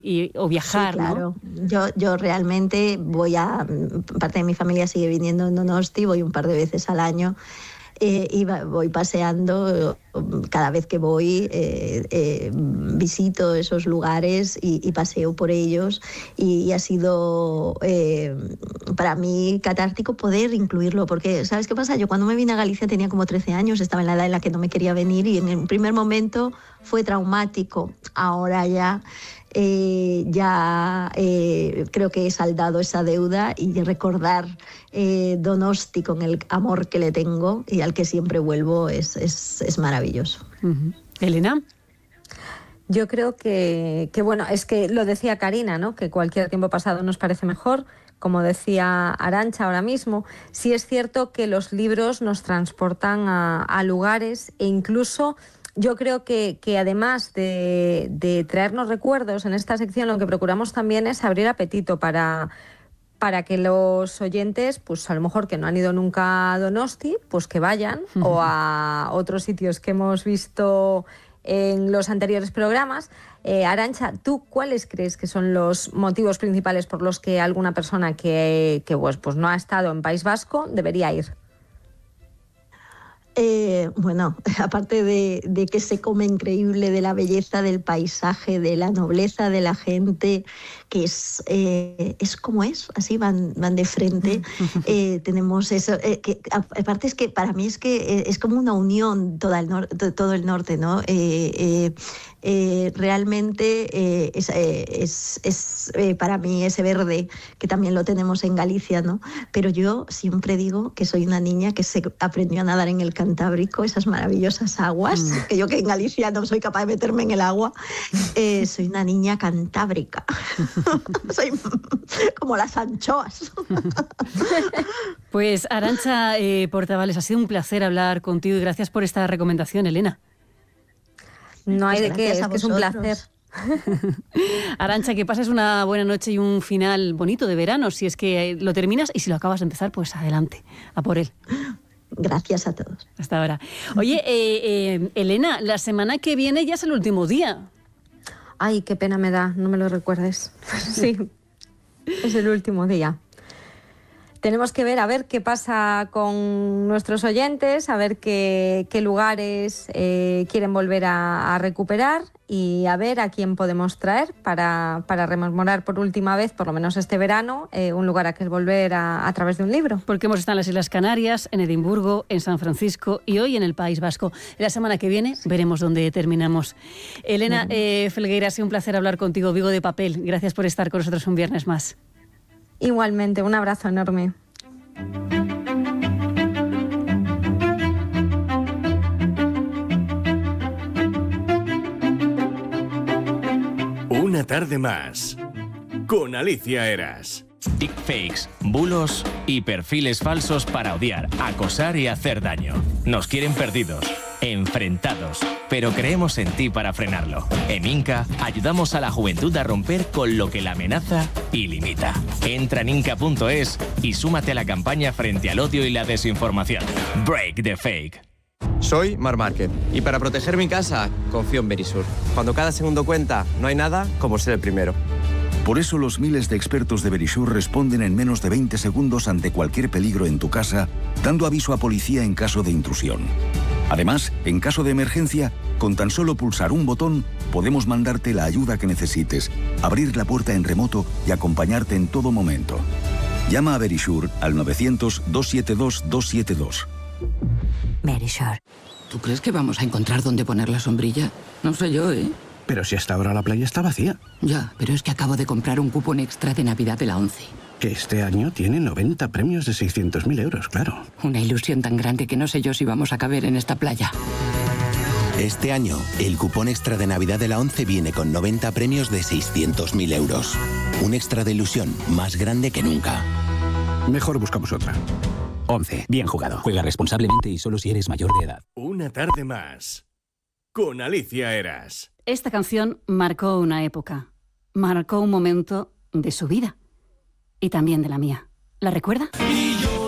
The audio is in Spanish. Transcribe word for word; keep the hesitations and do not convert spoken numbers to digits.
y, o viajar, sí, claro. ¿no? Yo, yo realmente voy a... Parte de mi familia sigue viniendo en Donosti, voy un par de veces al año. Eh, y voy paseando, cada vez que voy eh, eh, visito esos lugares y, y paseo por ellos, y, y ha sido eh, para mí catártico poder incluirlo, porque ¿sabes qué pasa? Yo cuando me vine a Galicia tenía como trece años, estaba en la edad en la que no me quería venir, y en el primer momento fue traumático. Ahora ya Eh, ya eh, creo que he saldado esa deuda, y recordar eh, Donosti con el amor que le tengo y al que siempre vuelvo es, es, es maravilloso. Uh-huh. Elena. Yo creo que, que, bueno, es que lo decía Karina, ¿no? Que cualquier tiempo pasado nos parece mejor. Como decía Arantxa ahora mismo, sí es cierto que los libros nos transportan a, a lugares, e incluso yo creo que, que además de, de traernos recuerdos, en esta sección lo que procuramos también es abrir apetito para, para que los oyentes, pues a lo mejor que no han ido nunca a Donosti, pues que vayan, uh-huh. o a otros sitios que hemos visto en los anteriores programas. Eh, Arantxa, ¿tú cuáles crees que son los motivos principales por los que alguna persona que, que pues, pues no ha estado en País Vasco debería ir? Eh, bueno, aparte de, de que se come increíble, de la belleza del paisaje, de la nobleza de la gente, que es, eh, es como es, así van, van de frente. Eh, tenemos eso, eh, que aparte es que para mí es que es como una unión toda el nor- todo el norte, ¿no? Eh, eh, eh, realmente eh, es, eh, es, es eh, para mí ese verde, que también lo tenemos en Galicia, ¿no? Pero yo siempre digo que soy una niña que se aprendió a nadar en el Cantábrico, esas maravillosas aguas, mm. que yo que en Galicia no soy capaz de meterme en el agua, eh, soy una niña cantábrica. Soy como las anchoas. Pues Arantxa eh, Portavales, ha sido un placer hablar contigo, y gracias por esta recomendación, Elena. No hay pues de qué, es que es un placer. Arantxa, que pases una buena noche y un final bonito de verano, si es que lo terminas, y si lo acabas de empezar, pues adelante, a por él. Gracias a todos. Hasta ahora. Oye, eh, eh, Elena, la semana que viene ya es el último día. Ay, qué pena me da, no me lo recuerdes. Sí, es el último día. Tenemos que ver a ver qué pasa con nuestros oyentes, a ver qué, qué lugares eh, quieren volver a, a recuperar, y a ver a quién podemos traer para, para rememorar por última vez, por lo menos este verano, eh, un lugar a que volver a, a través de un libro. Porque hemos estado en las Islas Canarias, en Edimburgo, en San Francisco y hoy en el País Vasco. La semana que viene veremos dónde terminamos. Elena eh, Felgueira, ha sido un placer hablar contigo. Vigo de papel, gracias por estar con nosotros un viernes más. Igualmente, un abrazo enorme. Una tarde más con Alicia Eras. Deepfakes, bulos y perfiles falsos para odiar, acosar y hacer daño. Nos quieren perdidos, enfrentados, pero creemos en ti para frenarlo. En Inca ayudamos a la juventud a romper con lo que la amenaza y limita. Entra en inca punto es y súmate a la campaña frente al odio y la desinformación. Break the fake. Soy Mar Márquez y para proteger mi casa confío en Verisur. Cuando cada segundo cuenta, no hay nada como ser el primero. Por eso los miles de expertos de Verisur responden en menos de veinte segundos ante cualquier peligro en tu casa, dando aviso a policía en caso de intrusión. Además, en caso de emergencia, con tan solo pulsar un botón, podemos mandarte la ayuda que necesites, abrir la puerta en remoto y acompañarte en todo momento. Llama a Verisur al novecientos, doscientos setenta y dos, doscientos setenta y dos. Verisur. ¿Tú crees que vamos a encontrar dónde poner la sombrilla? No sé yo, ¿eh? Pero si hasta ahora la playa está vacía. Ya, pero es que acabo de comprar un cupón extra de Navidad de la ONCE. Que este año tiene noventa premios de seiscientos mil euros, claro. Una ilusión tan grande que no sé yo si vamos a caber en esta playa. Este año, el cupón extra de Navidad de la ONCE viene con noventa premios de seiscientos mil euros. Un extra de ilusión más grande que nunca. Mejor buscamos otra. ONCE, bien jugado. Juega responsablemente y solo si eres mayor de edad. Una tarde más con Alicia Eras. Esta canción marcó una época, marcó un momento de su vida y también de la mía. ¿La recuerda? Y yo